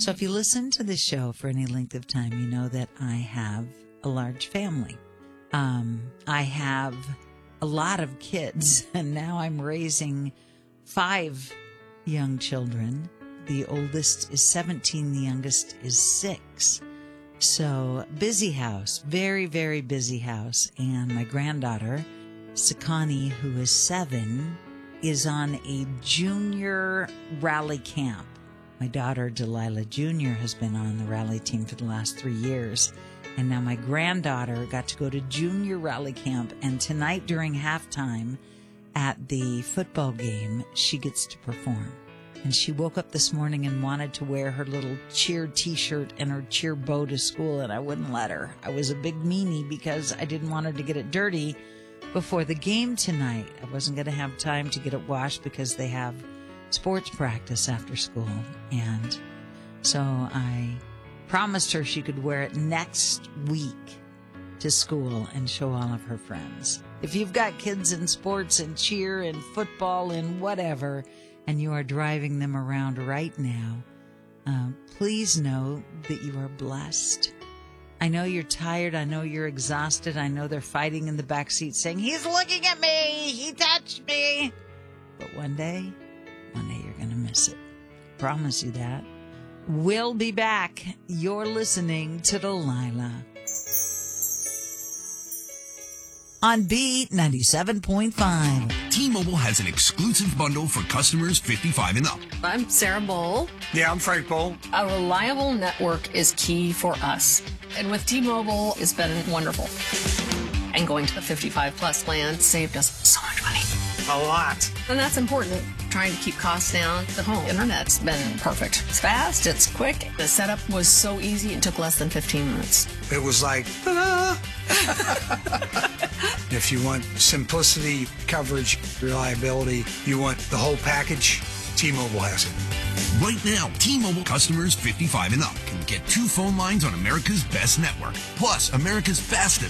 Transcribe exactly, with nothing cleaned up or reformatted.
So if you listen to this show for any length of time, you know that I have a large family. Um, I have a lot of kids, and now I'm raising five young children. The oldest is seventeen, the youngest is six. So busy house, very, very busy house. And my granddaughter, Sakani, who is seven, is on a junior rally camp. My daughter, Delilah Junior, has been on the rally team for the last three years. And now my granddaughter got to go to junior rally camp. And tonight during halftime at the football game, she gets to perform. And she woke up this morning and wanted to wear her little cheer t-shirt and her cheer bow to school, and I wouldn't let her. I was a big meanie because I didn't want her to get it dirty before the game tonight. I wasn't going to have time to get it washed because they have sports practice after school. And so I promised her she could wear it next week to school and show all of her friends. If you've got kids in sports and cheer and football and whatever, and you are driving them around right now, uh, please know that you are blessed. I know you're tired. I know you're exhausted. I know they're fighting in the back seat saying, he's looking at me. He touched me. But one day, one day you're going to miss it. Promise you that. We'll be back. You're listening to Delilah on Beat ninety-seven point five. T-Mobile has an exclusive bundle for customers fifty-five and up. I'm Sarah Bowl. Yeah, I'm Frank Bowl. A reliable network is key for us. And with T-Mobile, it's been wonderful. And going to the fifty-five plus plan saved us so much money. A lot. And that's important. Trying to keep costs down. The home internet's been perfect. It's fast, it's quick. The setup was so easy, it took less than fifteen minutes. It was like, ah. If you want simplicity, coverage, reliability, you want the whole package, T-Mobile has it. Right now, T-Mobile customers fifty-five and up can get two phone lines on America's best network, plus America's fastest